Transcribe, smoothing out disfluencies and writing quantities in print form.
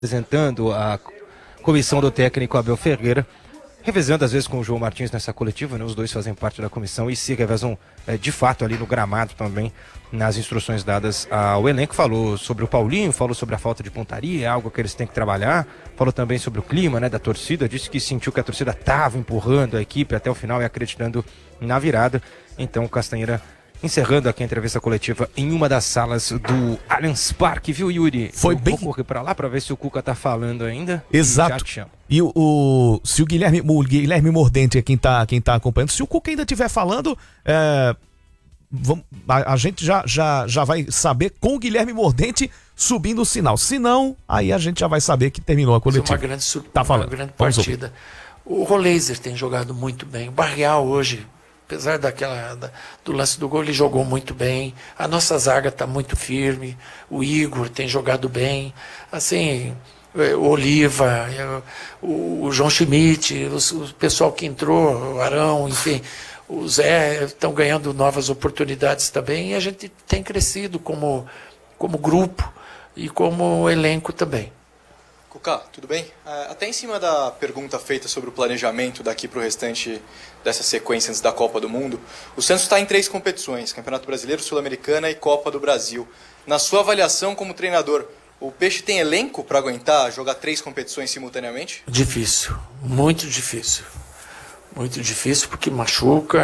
Representando a comissão do técnico Abel Ferreira, revezando às vezes com o João Martins nessa coletiva, né? Os dois fazem parte da comissão e se revezam de fato ali no gramado também, nas instruções dadas ao elenco. Falou sobre o Paulinho, falou sobre a falta de pontaria, é algo que eles têm que trabalhar, falou também sobre o clima, né, da torcida, disse que sentiu que a torcida estava empurrando a equipe até o final e acreditando na virada. Então o Castanheira encerrando aqui a entrevista coletiva em uma das salas do Allianz Parque, viu, Yuri? Foi bem... Vou correr pra lá pra ver se o Cuca tá falando ainda. Exato. Já te chamo. E se o Guilherme Mordente é quem tá acompanhando, se o Cuca ainda estiver falando, a gente já vai saber com o Guilherme Mordente subindo o sinal. Se não, aí a gente já vai saber que terminou a coletiva. Uma grande partida. O Roleiser tem jogado muito bem. O Barreal hoje, apesar do lance do gol, ele jogou muito bem. A nossa zaga está muito firme. O Igor tem jogado bem. Assim, o Oliva, o João Schmidt, o pessoal que entrou, o Arão, enfim, o Zé, estão ganhando novas oportunidades também. E a gente tem crescido como grupo e como elenco também. Cuca, tudo bem? Até em cima da pergunta feita sobre o planejamento daqui para o restante dessa sequência antes da Copa do Mundo, o Santos está em 3 competições, Campeonato Brasileiro, Sul-Americana e Copa do Brasil. Na sua avaliação como treinador, o Peixe tem elenco para aguentar jogar 3 competições simultaneamente? Difícil, muito difícil. Muito difícil porque machuca.